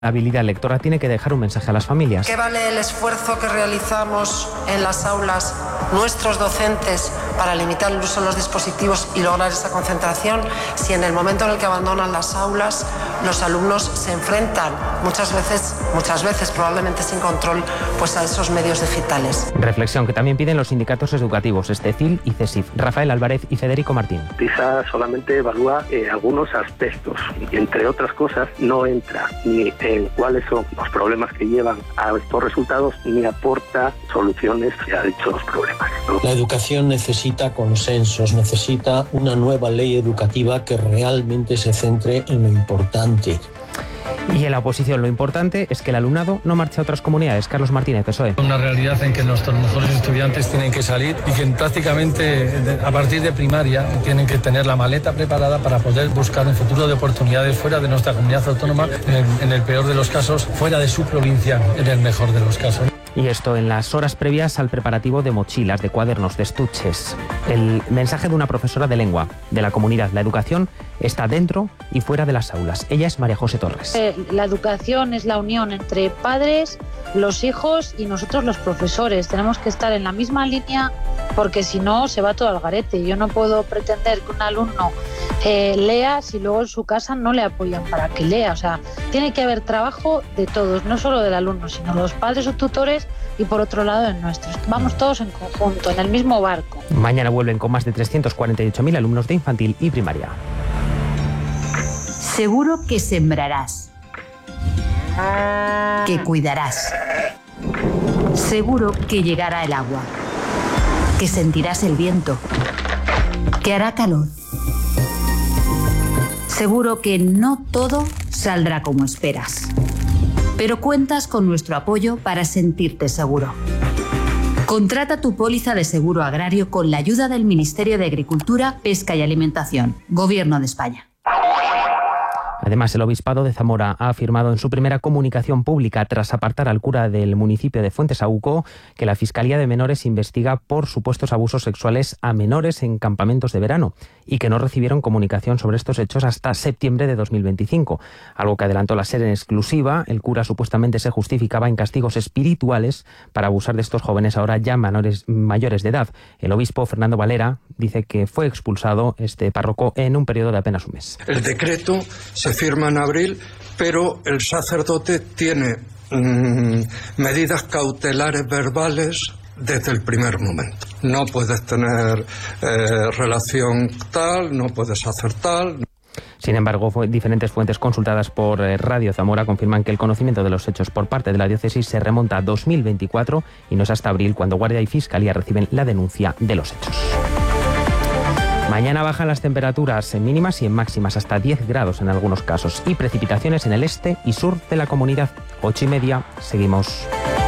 La habilidad lectora tiene que dejar un mensaje a las familias. ¿Qué vale el esfuerzo que realizamos en las aulas nuestros docentes para limitar el uso de los dispositivos y lograr esa concentración si en el momento en el que abandonan las aulas los alumnos se enfrentan muchas veces probablemente sin control, pues a esos medios digitales? Reflexión que también piden los sindicatos educativos, Estecil y CESIF, Rafael Álvarez y Federico Martín. PISA solamente evalúa algunos aspectos y, entre otras cosas, no entra ni en cuáles son los problemas que llevan a estos resultados ni aporta soluciones a dichos problemas, ¿no? La educación necesita consensos, necesita una nueva ley educativa que realmente se centre en lo importante. Y en la oposición lo importante es que el alumnado no marche a otras comunidades. Carlos Martínez, PSOE. Una realidad en que nuestros mejores estudiantes tienen que salir y que prácticamente a partir de primaria tienen que tener la maleta preparada para poder buscar un futuro de oportunidades fuera de nuestra comunidad autónoma, en el peor de los casos, fuera de su provincia, en el mejor de los casos. Y esto en las horas previas al preparativo de mochilas, de cuadernos, de estuches. El mensaje de una profesora de lengua de la comunidad. La educación está dentro y fuera de las aulas. Ella es María José Torres. La educación es la unión entre padres, los hijos y nosotros los profesores. Tenemos que estar en la misma línea porque si no se va todo al garete. Yo no puedo pretender que un alumno lea si luego en su casa no le apoyan para que lea. O sea, tiene que haber trabajo de todos, no solo del alumno, sino los padres o tutores y por otro lado en nuestros. Vamos todos en conjunto, en el mismo barco. Mañana vuelven con más de 348.000 alumnos de infantil y primaria. Seguro que sembrarás, que cuidarás. Seguro que llegará el agua, que sentirás el viento, que hará calor. Seguro que no todo saldrá como esperas, pero cuentas con nuestro apoyo para sentirte seguro. Contrata tu póliza de seguro agrario con la ayuda del Ministerio de Agricultura, Pesca y Alimentación, Gobierno de España. Además, el Obispado de Zamora ha afirmado en su primera comunicación pública, tras apartar al cura del municipio de Fuentesaúco, que la Fiscalía de Menores investiga por supuestos abusos sexuales a menores en campamentos de verano y que no recibieron comunicación sobre estos hechos hasta septiembre de 2025. Algo que adelantó la SER en exclusiva. El cura supuestamente se justificaba en castigos espirituales para abusar de estos jóvenes ahora ya mayores de edad. El obispo Fernando Valera dice que fue expulsado este párroco en un periodo de apenas un mes. El decreto se firma en abril, pero el sacerdote tiene medidas cautelares verbales desde el primer momento. No puedes tener relación tal, no puedes hacer tal. Sin embargo, diferentes fuentes consultadas por Radio Zamora confirman que el conocimiento de los hechos por parte de la diócesis se remonta a 2024 y no es hasta abril cuando Guardia y Fiscalía reciben la denuncia de los hechos. Mañana bajan las temperaturas en mínimas y en máximas hasta 10 grados en algunos casos y precipitaciones en el este y sur de la comunidad. 8:30, seguimos.